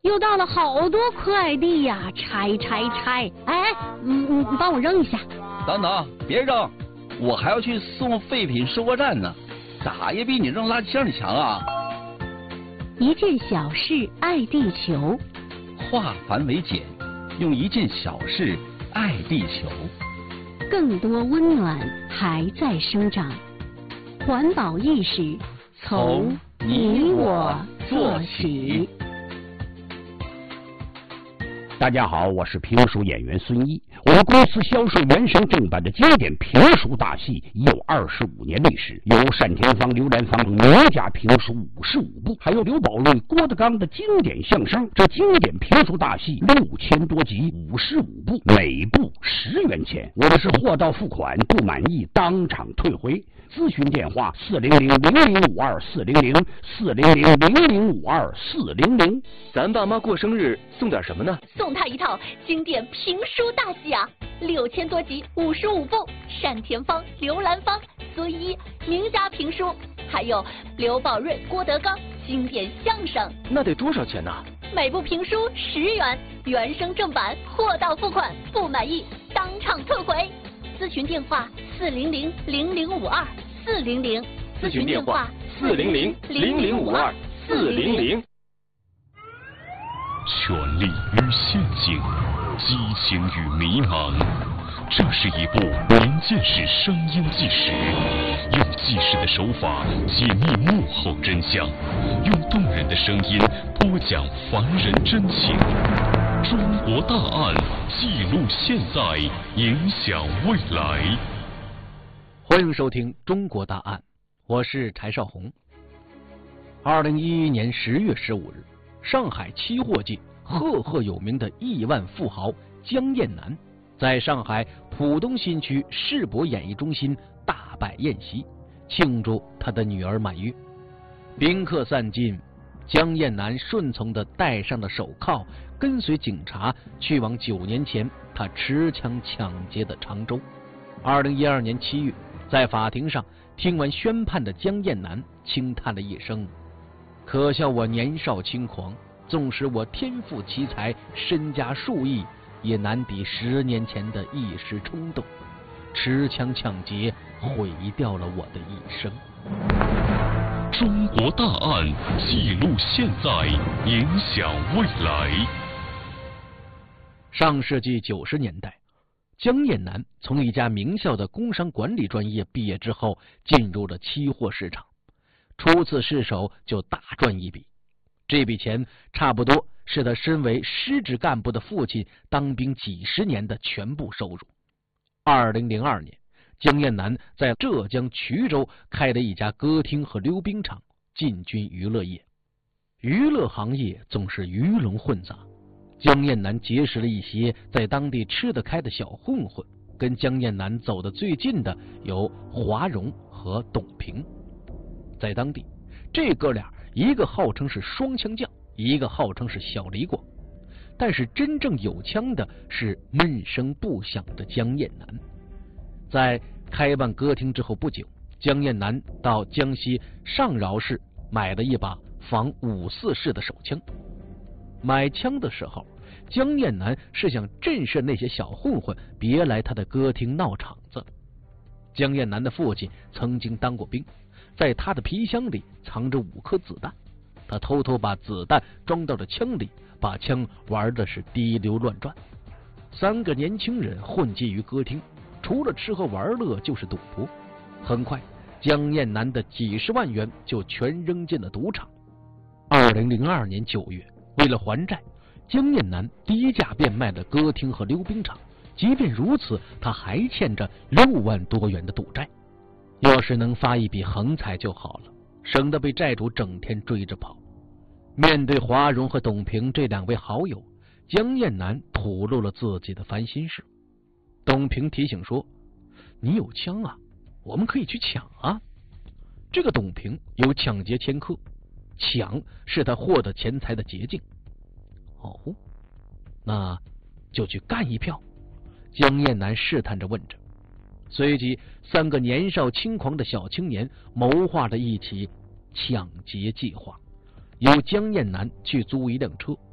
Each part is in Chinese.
又到了好多快递呀，拆！哎，你帮我扔一下。 等等，别扔，我还要去送废品收货站呢，咋也比你扔垃圾箱里强啊！ 一件小事爱地球， 化繁为简，用一件小事爱地球。 更多温暖还在生长，环保意识从你我做起。 大家好，我是评书演员孙一。我们公司销售原声正版的经典评书大戏已有25年历史，有单田芳、刘兰芳名家评书55部，还有刘宝瑞、郭德纲的经典相声。这经典评书大戏6000多集，55部，每部10元钱。我们是货到付款，不满意当场退回。咨询电话400-0052-400，400-0052-400。 咱爸妈过生日送点什么呢？ 送他一套经典评书大戏啊，6000多集，55部，单田芳、刘兰芳、孙一名家评书，还有刘宝瑞、郭德纲经典相声。 那得多少钱呢？ 每部评书10元，原声正版，货到付款，不满意当场退回。咨询电话400-0052-400， 咨询电话400-0052-400。 权力与陷阱，激情与迷茫，这是一部民间史声音纪实，用纪实的手法解密幕后真相，用动人的声音播讲凡人真情。中国大案，记录现在，影响未来。 欢迎收听《中国大案》，我是柴少红。2011年10月15日，上海期货界赫有名的亿万富豪江燕南，在上海浦东新区世博演艺中心大摆宴席，庆祝他的女儿满月。宾客散尽，江燕南顺从地戴上了手铐，跟随警察去往9年前他持枪抢劫的常州。2012年7月，在法庭上听完宣判的江燕南轻叹了一声：“可笑我年少轻狂，纵使我天赋奇才，身家数亿，也难抵10年前的一时冲动。持枪抢劫毁掉了我的一生。” 中国大案，记录现在，影响未来。 上世纪90年代，江燕南从一家名校的工商管理专业毕业之后，进入了期货市场，初次失手就大赚一笔。这笔钱差不多是他身为师职干部的父亲当兵几10年的全部收入。2002年，江燕南在浙江衢州开了一家歌厅和溜冰场，进军娱乐业。娱乐行业总是鱼龙混杂，江燕南结识了一些在当地吃得开的小混混，跟江燕南走得最近的有华荣和董平。在当地，这哥俩一个号称是双枪将，一个号称是小李广，但是真正有枪的是闷声不响的江燕南。在开办歌厅之后不久，江燕南到江西上饶市买了一把仿5.4式的手枪。买枪的时候，江燕南是想震慑那些小混混别来他的歌厅闹场子。江燕南的父亲曾经当过兵，在他的皮箱里藏着5颗子弹，他偷偷把子弹装到了枪里，把枪玩的是滴溜乱转。3个年轻人混迹于歌厅，除了吃喝玩乐就是赌博。很快，江燕南的几10万元就全扔进了赌场。2002年9月，为了还债，江燕南低价变卖了歌厅和溜冰场。即便如此，他还欠着6万多元的赌债。要是能发一笔横财就好了，省得被债主整天追着跑。面对华荣和董平这2位好友，江燕南吐露了自己的烦心事。董平提醒说：“你有枪啊，我们可以去抢啊。”这个董平有抢劫前科，抢是他获得钱财的捷径。哦，那就去干一票。江燕南试探着问着。随即3个年少轻狂的小青年谋划了一起抢劫计划。由江燕南去租一辆车，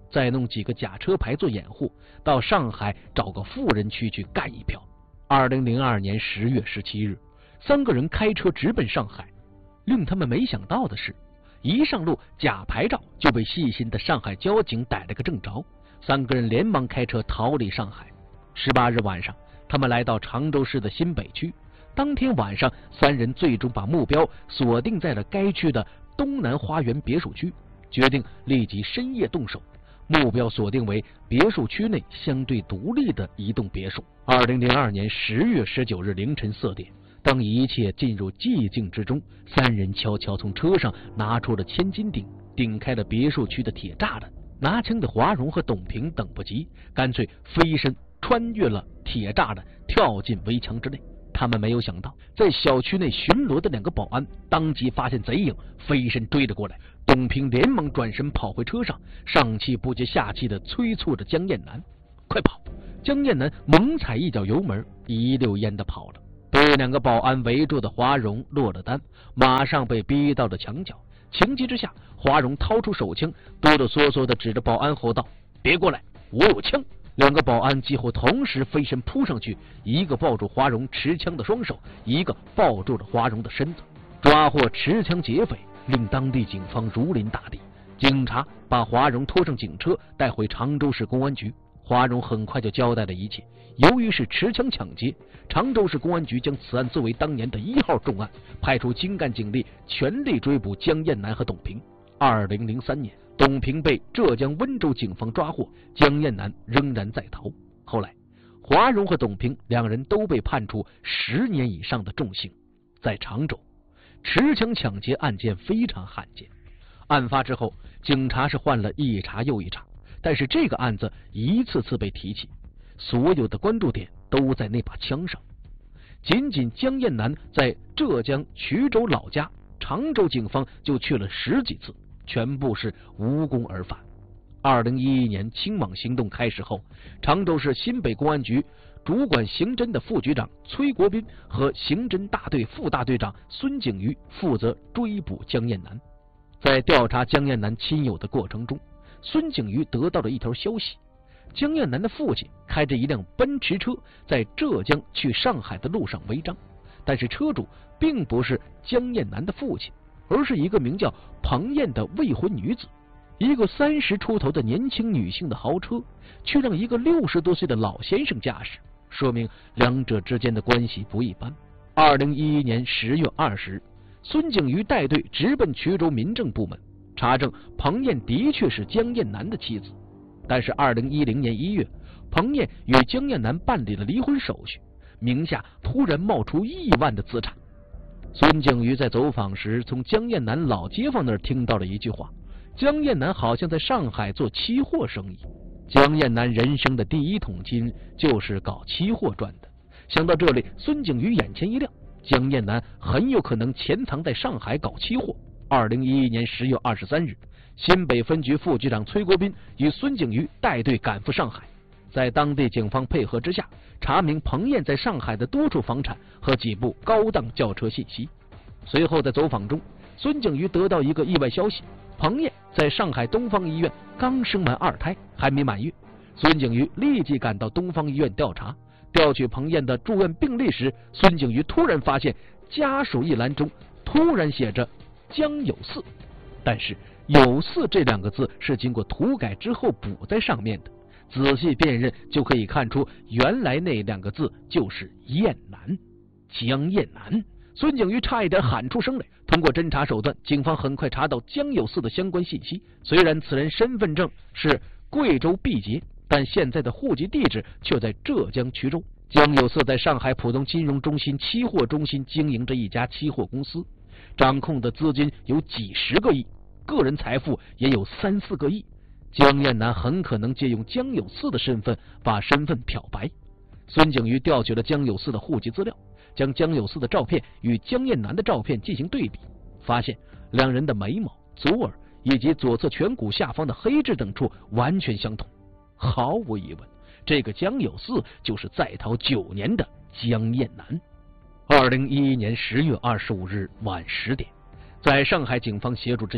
再弄几个假车牌做掩护，到上海找个富人区去干一票。2002年10月17日，3个人开车直奔上海。令他们没想到的是，一上路假牌照就被细心的上海交警逮了个正着，3个人连忙开车逃离上海。18日晚上，他们来到常州市的新北区。当天晚上，3人最终把目标锁定在了该区的东南花园别墅区，决定立即深夜动手。目标锁定为别墅区内相对独立的一栋别墅。2002年10月19日凌晨4点，当一切进入寂静之中，3人悄悄从车上拿出了千斤顶，顶开了别墅区的铁栅栏。拿枪的华荣和董平等不及，干脆飞身穿越了铁栅栏，跳进围墙之内。他们没有想到，在小区内巡逻的2个保安当即发现贼影，飞身追了过来。董平连忙转身跑回车上，上气不接下气地催促着江燕南：“快跑！”江燕南猛踩一脚油门，一溜烟地跑了。被2个保安围住的华荣落了单，马上被逼到了墙角。情急之下，华荣掏出手枪，哆哆嗦嗦地指着保安吼道：“别过来，我有枪！” 2个保安几乎同时飞身扑上去，一个抱住华荣持枪的双手，一个抱住了华荣的身子。抓获持枪劫匪，令当地警方如临大敌。警察把华荣拖上警车，带回常州市公安局。华荣很快就交代了一切。由于是持枪抢劫，常州市公安局将此案作为当年的1号重案，派出精干警力全力追捕江燕南和董平。2003年。董平被浙江温州警方抓获，江燕南仍然在逃。后来，华荣和董平2人都被判处10年以上的重刑。在常州，持枪抢劫案件非常罕见。案发之后，警察是换了一茬又一茬，但是这个案子一次次被提起，所有的关注点都在那把枪上。仅仅江燕南在浙江衢州老家，常州警方就去了10几次。全部是无功而返。2011年清网行动开始后，常州市新北公安局主管刑侦的副局长崔国斌和刑侦大队副大队长孙景瑜负责追捕江燕南。在调查江燕南亲友的过程中，孙景瑜得到了一条消息：江燕南的父亲开着一辆奔驰车在浙江去上海的路上违章，但是车主并不是江燕南的父亲，而是一个名叫彭燕的未婚女子。一个30出头的年轻女性的豪车，却让一个60多岁的老先生驾驶，说明2者之间的关系不一般。2011年10月20日，孙景瑜带队直奔衢州民政部门，查证彭燕的确是江燕南的妻子。但是2010年1月，彭燕与江燕南办理了离婚手续，名下突然冒出亿万的资产。孙景瑜在走访时，从江燕南老街坊那儿听到了一句话：江燕南好像在上海做期货生意。江燕南人生的第一桶金就是搞期货赚的。想到这里，孙景瑜眼前一亮，江燕南很有可能潜藏在上海搞期货。2011年10月23日，新北分局副局长崔国斌与孙景瑜带队赶赴上海，在当地警方配合之下，查明彭燕在上海的多处房产和几部高档轿车信息。随后在走访中，孙景瑜得到一个意外消息：彭燕在上海东方医院刚生完2胎，还没满月。孙景瑜立即赶到东方医院调查，调取彭燕的住院病历时，孙景瑜突然发现家属一栏中突然写着江有四，但是有四这2个字是经过涂改之后补在上面的，仔细辨认就可以看出原来那2个字就是燕南，江燕南。孙景瑜差一点喊出声来。通过侦查手段，警方很快查到江有四的相关信息。虽然此人身份证是贵州毕节，但现在的户籍地址却在浙江衢州。江有四在上海浦东金融中心期货中心经营着一家期货公司，掌控的资金有几10个亿，个人财富也有3、4个亿。江燕南很可能借用江有四的身份把身份漂白。孙景瑜调取了江有四的户籍资料，将江有四的照片与江燕南的照片进行对比，发现2人的眉毛、左耳以及左侧颧骨下方的黑痣等处完全相同。毫无疑问，这个江有四就是在逃9年的江燕南。2011年10月25日晚10点，在上海警方协助之下，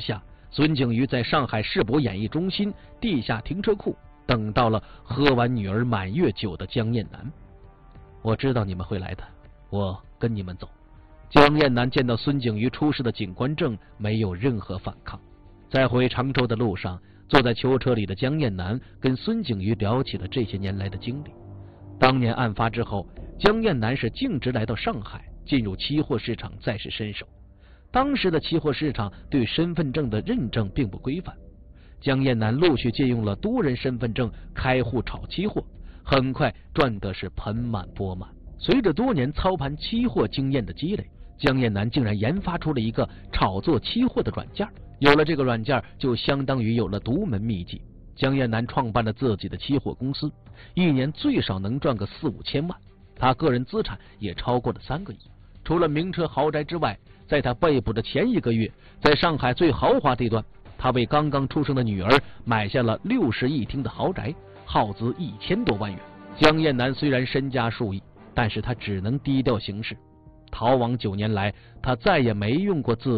孙景瑜在上海世博演艺中心地下停车库等到了喝完女儿满月酒的江燕南。我知道你们会来的，我跟你们走。江燕南见到孙景瑜出示的警官证，没有任何反抗。在回常州的路上，坐在囚车里的江燕南跟孙景瑜聊起了这些年来的经历。当年案发之后，江燕南是径直来到上海，进入期货市场再是身手。当时的期货市场对身份证的认证并不规范，江燕南陆续借用了多人身份证开户炒期货，很快赚得是盆满钵满。随着多年操盘期货经验的积累，江燕南竟然研发出了一个炒作期货的软件。有了这个软件，就相当于有了独门秘籍。江燕南创办了自己的期货公司，一年最少能赚个4、5千万，他个人资产也超过了3个亿。除了名车豪宅之外，在他被捕的前1个月，在上海最豪华地段，他为刚刚出生的女儿买下了60一厅的豪宅，耗资1000多万元。江燕南虽然身家数亿，但是他只能低调行事。逃亡9年来，他再也没用过自